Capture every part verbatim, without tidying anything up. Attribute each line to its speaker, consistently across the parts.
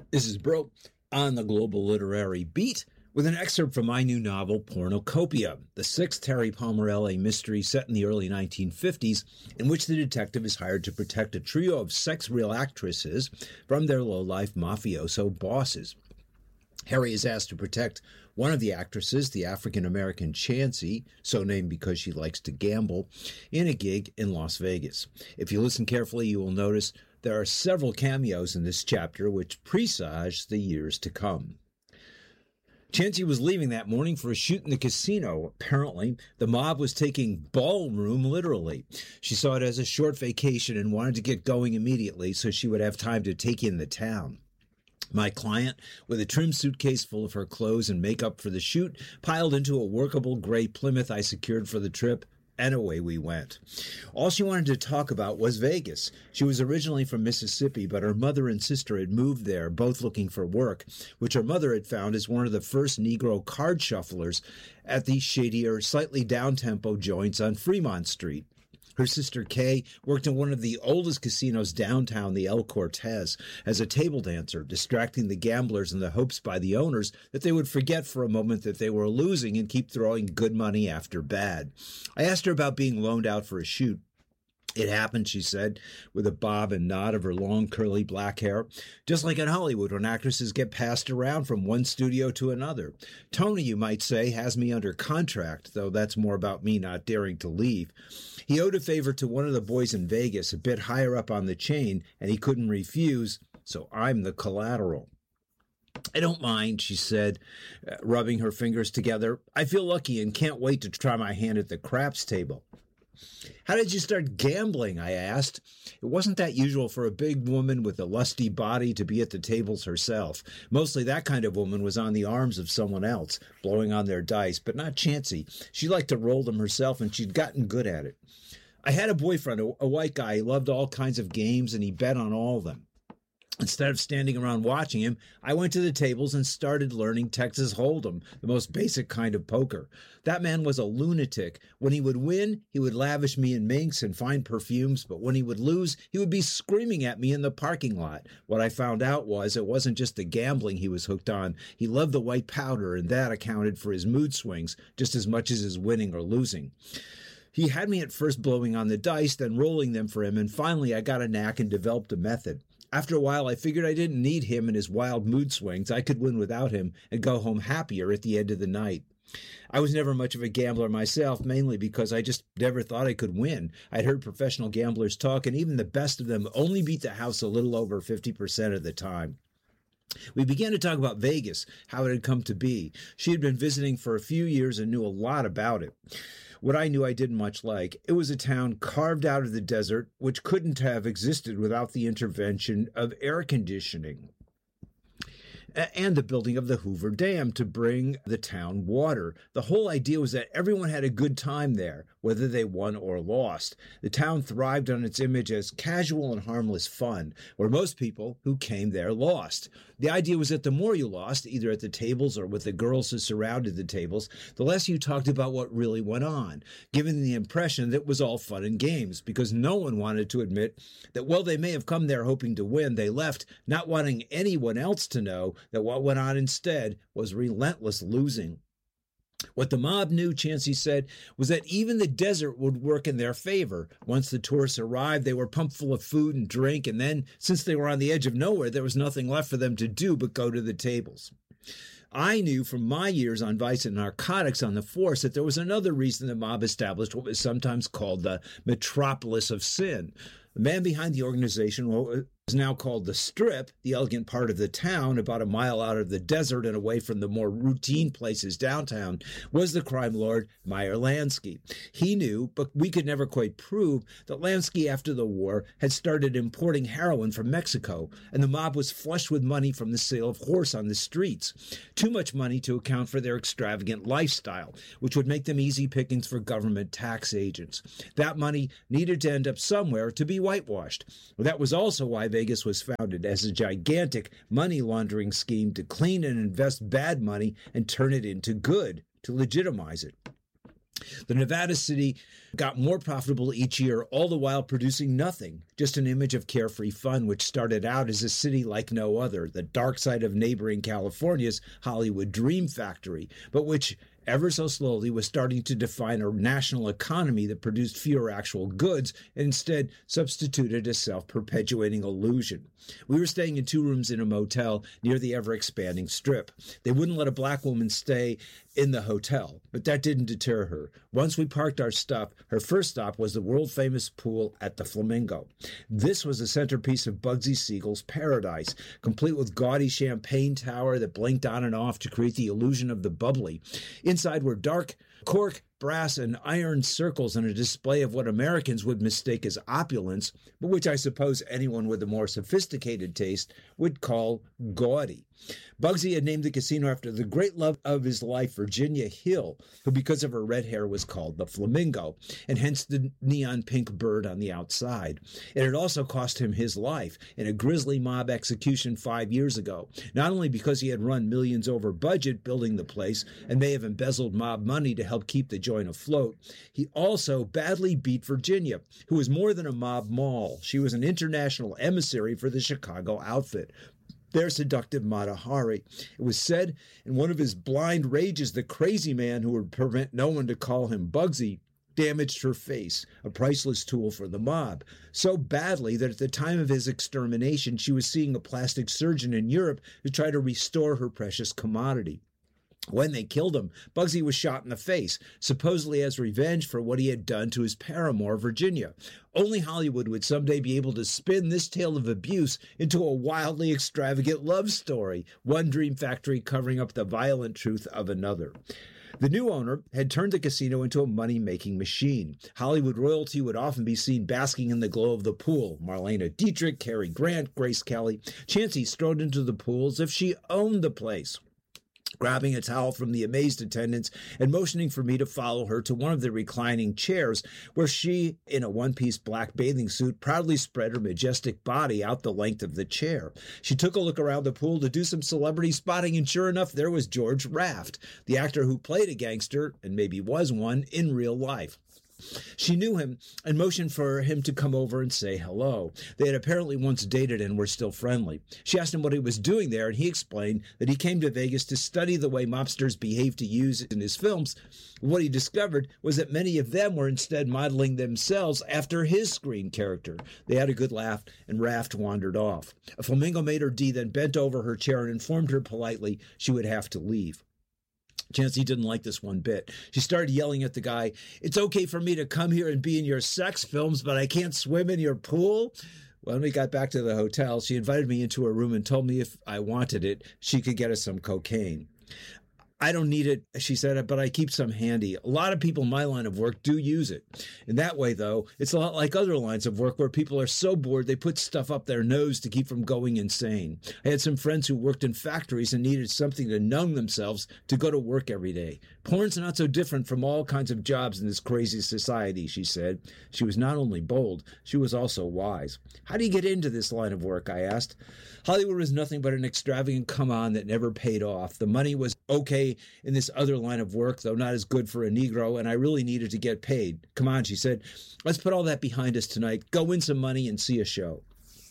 Speaker 1: This is Bro on the Global Literary Beat with an excerpt from my new novel, Pornocopia, the sixth Terry Palmer L A mystery set in the early nineteen fifties, in which the detective is hired to protect a trio of sex-real actresses from their low-life mafioso bosses. Harry is asked to protect one of the actresses, the African-American Chansey, so named because she likes to gamble, in a gig in Las Vegas. If you listen carefully, you will notice there are several cameos in this chapter which presage the years to come. Chansey was leaving that morning for a shoot in the casino. Apparently, the mob was taking ballroom literally. She saw it as a short vacation and wanted to get going immediately so she would have time to take in the town. My client, with a trim suitcase full of her clothes and makeup for the shoot, piled into a workable gray Plymouth I secured for the trip, and away we went. All she wanted to talk about was Vegas. She was originally from Mississippi, but her mother and sister had moved there, both looking for work, which her mother had found as one of the first Negro card shufflers at the shadier, slightly down-tempo joints on Fremont Street. Her sister Kay worked in one of the oldest casinos downtown, the El Cortez, as a table dancer, distracting the gamblers in the hopes by the owners that they would forget for a moment that they were losing and keep throwing good money after bad. I asked her about being loaned out for a shoot. It happened, she said, with a bob and nod of her long, curly black hair, just like in Hollywood when actresses get passed around from one studio to another. Tony, you might say, has me under contract, though that's more about me not daring to leave. He owed a favor to one of the boys in Vegas, a bit higher up on the chain, and he couldn't refuse, so I'm the collateral. I don't mind, she said, uh, rubbing her fingers together. I feel lucky and can't wait to try my hand at the craps table. How did you start gambling? I asked. It wasn't that usual for a big woman with a lusty body to be at the tables herself. Mostly that kind of woman was on the arms of someone else, blowing on their dice, but not Chansey. She liked to roll them herself, and she'd gotten good at it. I had a boyfriend, a, a white guy. He loved all kinds of games, and he bet on all of them. Instead of standing around watching him, I went to the tables and started learning Texas Hold'em, the most basic kind of poker. That man was a lunatic. When he would win, he would lavish me in minks and fine perfumes, but when he would lose, he would be screaming at me in the parking lot. What I found out was it wasn't just the gambling he was hooked on. He loved the white powder, and that accounted for his mood swings just as much as his winning or losing. He had me at first blowing on the dice, then rolling them for him, and finally I got a knack and developed a method. After a while, I figured I didn't need him and his wild mood swings. I could win without him and go home happier at the end of the night. I was never much of a gambler myself, mainly because I just never thought I could win. I'd heard professional gamblers talk, and even the best of them only beat the house a little over fifty percent of the time. We began to talk about Vegas, how it had come to be. She had been visiting for a few years and knew a lot about it. What I knew I didn't much like. It was a town carved out of the desert, which couldn't have existed without the intervention of air conditioning and the building of the Hoover Dam to bring the town water. The whole idea was that everyone had a good time there, whether they won or lost. The town thrived on its image as casual and harmless fun, where most people who came there lost. The idea was that the more you lost, either at the tables or with the girls who surrounded the tables, the less you talked about what really went on, giving the impression that it was all fun and games, because no one wanted to admit that while they may have come there hoping to win, they left not wanting anyone else to know that what went on instead was relentless losing. What the mob knew, Chansey said, was that even the desert would work in their favor. Once the tourists arrived, they were pumped full of food and drink, and then, since they were on the edge of nowhere, there was nothing left for them to do but go to the tables. I knew from my years on vice and narcotics on the force that there was another reason the mob established what was sometimes called the metropolis of sin. The man behind the organization was now called the Strip, the elegant part of the town, about a mile out of the desert and away from the more routine places downtown, was the crime lord Meyer Lansky. He knew, but we could never quite prove, that Lansky, after the war, had started importing heroin from Mexico, and the mob was flush with money from the sale of horse on the streets. Too much money to account for their extravagant lifestyle, which would make them easy pickings for government tax agents. That money needed to end up somewhere to be whitewashed. Well, that was also why Vegas was founded, as a gigantic money laundering scheme to clean and invest bad money and turn it into good, to legitimize it. The Nevada city got more profitable each year, all the while producing nothing, just an image of carefree fun, which started out as a city like no other, the dark side of neighboring California's Hollywood dream factory, but which ever so slowly was starting to define a national economy that produced fewer actual goods and instead substituted a self-perpetuating illusion. We were staying in two rooms in a motel near the ever-expanding Strip. They wouldn't let a black woman stay in the hotel, but that didn't deter her. Once we parked our stuff, her first stop was the world-famous pool at the Flamingo. This was the centerpiece of Bugsy Siegel's paradise, complete with gaudy champagne tower that blinked on and off to create the illusion of the bubbly. Inside were dark cork, brass, and iron circles and a display of what Americans would mistake as opulence, but which I suppose anyone with a more sophisticated taste would call gaudy. Bugsy had named the casino after the great love of his life, Virginia Hill, who because of her red hair was called the Flamingo, and hence the neon pink bird on the outside. It had also cost him his life in a grisly mob execution five years ago, not only because he had run millions over budget building the place and may have embezzled mob money to help keep the joint afloat, he also badly beat Virginia, who was more than a mob mall. She was an international emissary for the Chicago outfit, their seductive Mata Hari. It was said in one of his blind rages, the crazy man who would permit no one to call him Bugsy damaged her face, a priceless tool for the mob, so badly that at the time of his extermination, she was seeing a plastic surgeon in Europe to try to restore her precious commodity. When they killed him, Bugsy was shot in the face, supposedly as revenge for what he had done to his paramour, Virginia. Only Hollywood would someday be able to spin this tale of abuse into a wildly extravagant love story, one dream factory covering up the violent truth of another. The new owner had turned the casino into a money-making machine. Hollywood royalty would often be seen basking in the glow of the pool. Marlena Dietrich, Cary Grant, Grace Kelly. Chansey strode into the pool as if she owned the place, grabbing a towel from the amazed attendants and motioning for me to follow her to one of the reclining chairs where she, in a one-piece black bathing suit, proudly spread her majestic body out the length of the chair. She took a look around the pool to do some celebrity spotting, and sure enough, there was George Raft, the actor who played a gangster, and maybe was one, in real life. She knew him and motioned for him to come over and say hello. They had apparently once dated and were still friendly. She asked him what he was doing there, and he explained that he came to Vegas to study the way mobsters behave to use in his films. What he discovered was that many of them were instead modeling themselves after his screen character. They had a good laugh, and Raft wandered off. A flamingo maitre d' then bent over her chair and informed her politely she would have to leave. Chansey didn't like this one bit. She started yelling at the guy, "It's okay for me to come here and be in your sex films, but I can't swim in your pool?" When we got back to the hotel, she invited me into her room and told me if I wanted it, she could get us some cocaine. "I don't need it," she said, "but I keep some handy. A lot of people in my line of work do use it." In that way, though, it's a lot like other lines of work where people are so bored they put stuff up their nose to keep from going insane. I had some friends who worked in factories and needed something to numb themselves to go to work every day. "Porn's not so different from all kinds of jobs in this crazy society," she said. She was not only bold, she was also wise. "How do you get into this line of work?" I asked. Hollywood was nothing but an extravagant come-on that never paid off. The money was okay in this other line of work, though not as good for a Negro, and I really needed to get paid. "Come on," she said. "Let's put all that behind us tonight. Go win some money and see a show."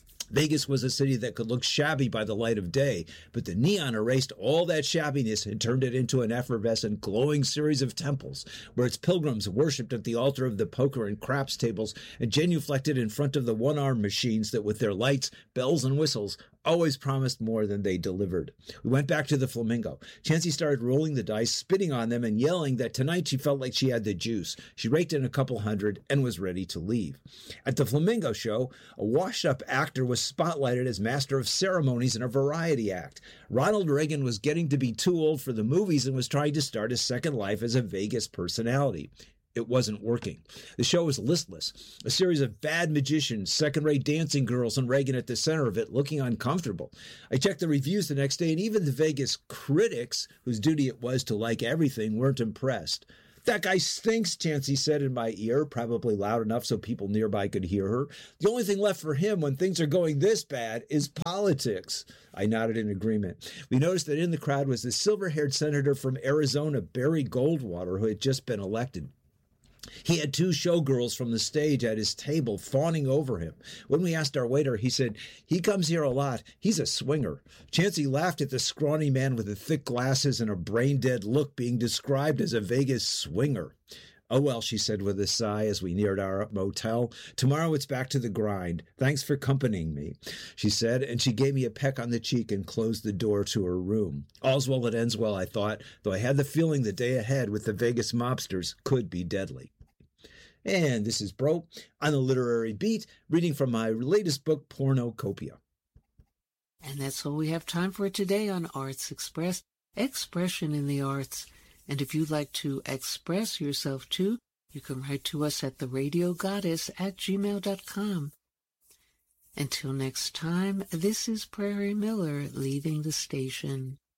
Speaker 1: Vegas was a city that could look shabby by the light of day, but the neon erased all that shabbiness and turned it into an effervescent, glowing series of temples, where its pilgrims worshipped at the altar of the poker and craps tables and genuflected in front of the one-armed machines that, with their lights, bells, and whistles, always promised more than they delivered. We went back to the Flamingo. Chansey started rolling the dice, spitting on them, and yelling that tonight she felt like she had the juice. She raked in a couple hundred and was ready to leave. At the Flamingo show, a washed-up actor was spotlighted as master of ceremonies in a variety act. Ronald Reagan was getting to be too old for the movies and was trying to start his second life as a Vegas personality. It wasn't working. The show was listless, a series of bad magicians, second-rate dancing girls, and Reagan at the center of it, looking uncomfortable. I checked the reviews the next day, and even the Vegas critics, whose duty it was to like everything, weren't impressed. "That guy stinks," Chansey said in my ear, probably loud enough so people nearby could hear her. "The only thing left for him when things are going this bad is politics." I nodded in agreement. We noticed that in the crowd was the silver-haired senator from Arizona, Barry Goldwater, who had just been elected. He had two showgirls from the stage at his table fawning over him. When we asked our waiter, he said, he comes here a lot. He's a swinger. Chansey laughed at the scrawny man with the thick glasses and a brain-dead look being described as a Vegas swinger. Oh, well, she said with a sigh as we neared our motel. Tomorrow it's back to the grind. Thanks for accompanying me, she said, and she gave me a peck on the cheek and closed the door to her room. All's well that ends well, I thought, though I had the feeling the day ahead with the Vegas mobsters could be deadly. And this is Bro on the Literary Beat, reading from my latest book, Pornocopia.
Speaker 2: And that's all we have time for today on Arts Express, Expression in the Arts. And if you'd like to express yourself too, you can write to us at the radio goddess at gmail dot com. Until next time, this is Prairie Miller leaving the station.